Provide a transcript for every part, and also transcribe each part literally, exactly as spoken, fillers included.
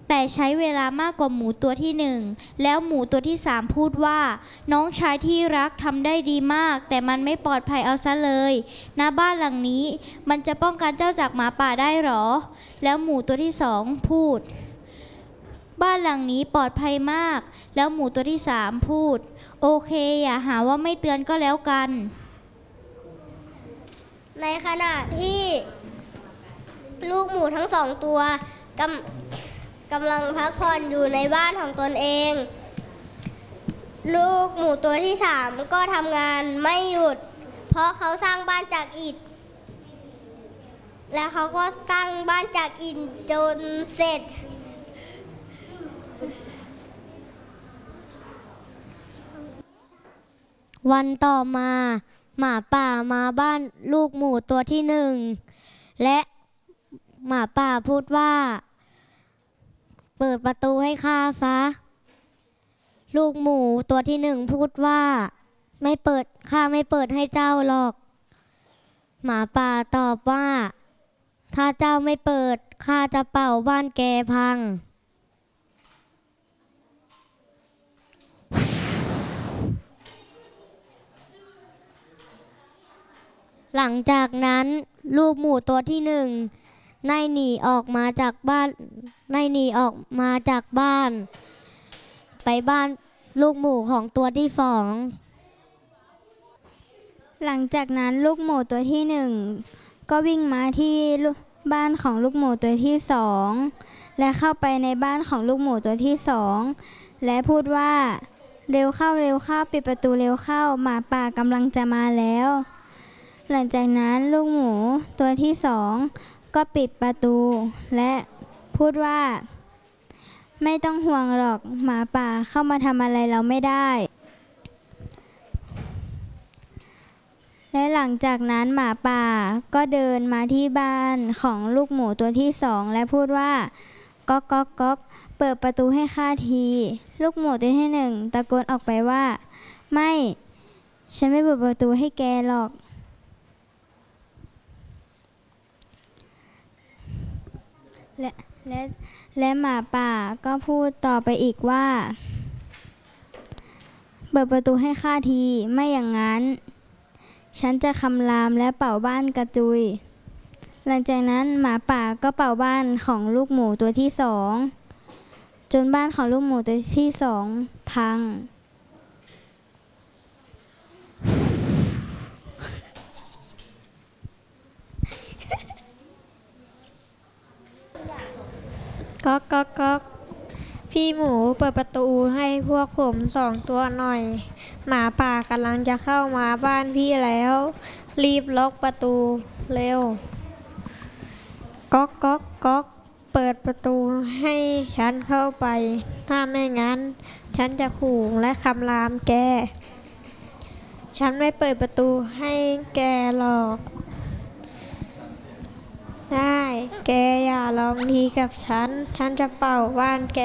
แต่ใช้เวลามากกว่าหมูตัวที่หนึ่งแล้วหมูตัวที่สามพูดว่าน้องชายที่รักทำได้ดีมากแต่มันไม่ปลอดภัยเอาซะเลยณบ้านหลังนี้มันจะป้องกันเจ้าจากหมาป่าได้หรอแล้วหมูตัวที่สองพูดบ้านหลังนี้ปลอดภัยมากแล้วหมูตัวที่สามพูดโอเคอย่าหาว่าไม่เตือนก็แล้วกันในขณะที่ลูกหมูทั้งสองตัวกำกำลังพักผ่อนอยู่ในบ้านของตนเองลูกหมูตัวที่สามก็ทำงานไม่หยุดเพราะเขาสร้างบ้านจากอิฐและเขาก็สร้างบ้านจากอิฐจนเสร็จวันต่อมาหมาป่ามาบ้านลูกหมูตัวที่หนึ่งและหมาป่าพูดว่าเปิดประตูให้ข้าซะลูกหมูตัวที่หนึ่งพูดว่าไม่เปิดข้าไม่เปิดให้เจ้าหรอกหมาป่าตอบว่าถ้าเจ้าไม่เปิดข้าจะเป่าบ้านแกพังหลังจากนั้นลูกหมูตัวที่หนึ่งได้หนีออกมาจากบ้านได้หนีออกมาจากบ้านไปบ้านลูกหมูของตัวที่สองหลังจากนั้นลูกหมูตัวที่หนึ่งก็วิ่งมาที่บ้านของลูกหมูตัวที่สองและเข้าไปในบ้านของลูกหมูตัวที่สองและพูดว่าเร็วเข้าเร็วเข้าปิดประตูเร็วเข้าหมาป่ากำลังจะมาแล้วหลังจากนั้นลูกหมูตัวที่สองก็ปิดประตูและพูดว่าไม่ต้องห่วงหรอกหมาป่าเข้ามาทำอะไรเราไม่ได้และหลังจากนั้นหมาป่าก็เดินมาที่บ้านของลูกหมูตัวที่สองและพูดว่าก๊อกก๊อกก๊อกเปิดประตูให้ข้าทีลูกหมูตัวที่หนึ่งตะโกนออกไปว่าไม่ฉันไม่เปิดประตูให้แกหรอกและและและหมาป่าก็พูดต่อไปอีกว่าเปิดประตูให้ข้าทีไม่อย่างนั้นฉันจะคำรามและเป่าบ้านกระจุยหลังจากนั้นหมาป่าก็เป่าบ้านของลูกหมูตัวที่สองจนบ้านของลูกหมูตัวที่สองพังก๊อกก๊อกก๊อกพี่หมูเปิดประตูให้พวกผมสองตัวหน่อยหมาป่ากำลังจะเข้ามาบ้านพี่แล้วรีบล็อกประตูเร็วก๊อกก๊อกก๊อกเปิดประตูให้ฉันเข้าไปถ้าไม่งั้นฉันจะขู่และคำรามแกฉันไม่เปิดประตูให้แกหรอกได้แกอย่าลองดีกับฉันฉันจะเป่าบ้านแก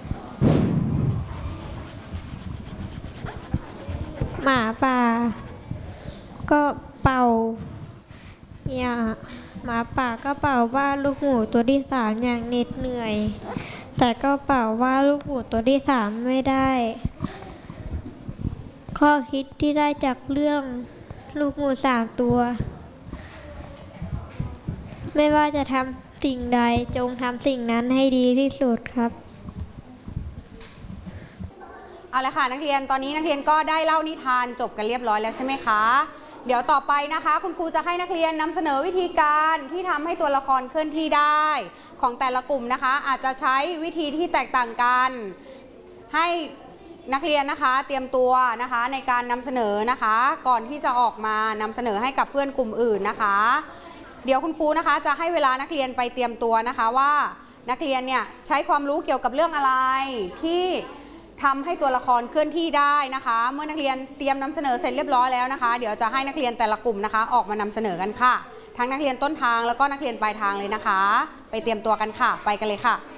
หมาป่าก็เป่าอย่าหมาป่าก็เป่าบ้านลูกหมูตัวที่สามอย่างเหน็ดเหนื่อยแต่ก็เป่าว่าลูกหมูตัวที่สามไม่ได้ข้อคิดที่ได้จากเรื่องลูกหมูสามตัวไม่ว่าจะทำสิ่งใดจงทำสิ่งนั้นให้ดีที่สุดครับเอาละค่ะนักเรียนตอนนี้นักเรียนก็ได้เล่านิทานจบกันเรียบร้อยแล้วใช่ไหมคะเดี๋ยวต่อไปนะคะคุณครูจะให้นักเรียนนำเสนอวิธีการที่ทำให้ตัวละครเคลื่อนที่ได้ของแต่ละกลุ่มนะคะอาจจะใช้วิธีที่แตกต่างกันให้นักเรียนนะคะเตรียมตัวนะคะในการนำเสนอนะคะก่อนที่จะออกมานำเสนอให้กับเพื่อนกลุ่มอื่นนะคะเดี๋ยวคุณครูนะคะจะให้เวลานักเรียนไปเตรียมตัวนะคะว่านักเรียนเนี่ยใช้ความรู้เกี่ยวกับเรื่องอะไรที่ทำให้ตัวละครเคลื่อนที่ได้นะคะเมื่อนักเรียนเตรียมนำเสนอเสร็จเรียบร้อยแล้วนะคะเดี๋ยวจะให้นักเรียนแต่ละกลุ่มนะคะออกมานำเสนอกันค่ะทั้งนักเรียนต้นทางแล้วก็นักเรียนปลายทางเลยนะคะไปเตรียมตัวกันค่ะไปกันเลยค่ะ